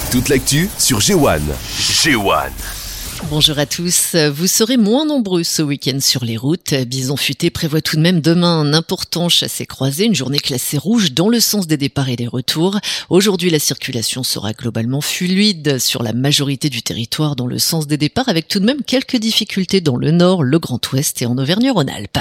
Toute l'actu sur G1. G1. Bonjour à tous. Vous serez moins nombreux ce week-end sur les routes. Bison Futé prévoit tout de même demain un important chassé-croisé, une journée classée rouge dans le sens des départs et des retours. Aujourd'hui, la circulation sera globalement fluide sur la majorité du territoire dans le sens des départs, avec tout de même quelques difficultés dans le nord, le Grand Ouest et en Auvergne-Rhône-Alpes.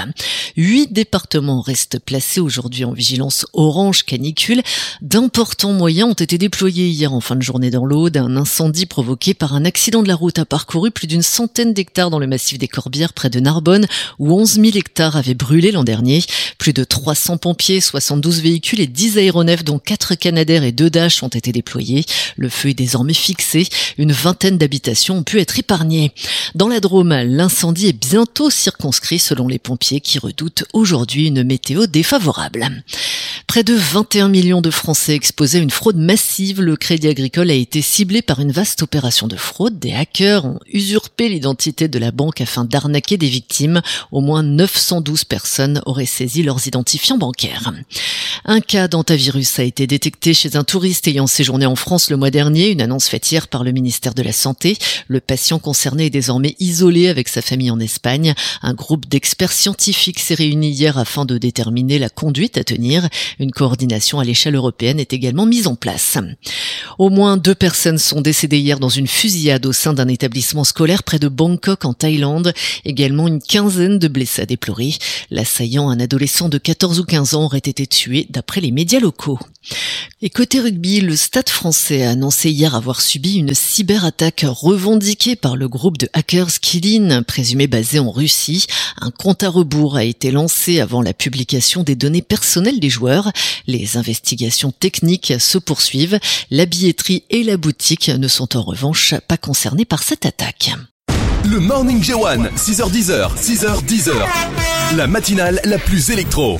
8 départements restent placés aujourd'hui en vigilance orange canicule. D'importants moyens ont été déployés hier en fin de journée dans l'Aude. Un incendie provoqué par un accident de la route a parcouru plus d'une centaine d'hectares dans le massif des Corbières près de Narbonne, où 11 000 hectares avaient brûlé l'an dernier. Plus de 300 pompiers, 72 véhicules et 10 aéronefs dont 4 Canadair et 2 Dash ont été déployés. Le feu est désormais fixé. Une vingtaine d'habitations ont pu être épargnées. Dans la Drôme, l'incendie est bientôt circonscrit selon les pompiers qui redoutent aujourd'hui une météo défavorable. Près de 21 millions de Français exposés à une fraude massive. Le Crédit Agricole a été ciblé par une vaste opération de fraude. Des hackers ont usurpé l'identité de la banque afin d'arnaquer des victimes. Au moins 912 personnes auraient saisi leurs identifiants bancaires. Un cas d'hantavirus a été détecté chez un touriste ayant séjourné en France le mois dernier. Une annonce faite hier par le ministère de la Santé. Le patient concerné est désormais isolé avec sa famille en Espagne. Un groupe d'experts scientifiques s'est réuni hier afin de déterminer la conduite à tenir. Une coordination à l'échelle européenne est également mise en place. Au moins 2 personnes sont décédées hier dans une fusillade au sein d'un établissement scolaire près de Bangkok en Thaïlande. Également une quinzaine de blessés à déplorer. L'assaillant, un adolescent de 14 ou 15 ans, aurait été tué d'après les médias locaux. Et côté rugby, le Stade français a annoncé hier avoir subi une cyberattaque revendiquée par le groupe de hackers Kylin, présumé basé en Russie. Un compte à rebours a été lancé avant la publication des données personnelles des joueurs. Les investigations techniques se poursuivent. La billetterie et la boutique ne sont en revanche pas concernées par cette attaque. Le Morning G1, 6h10, 6h10. La matinale la plus électro.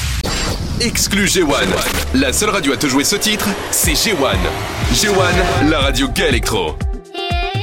Exclu G1. La seule radio à te jouer ce titre, c'est G1. G1, la radio gay électro.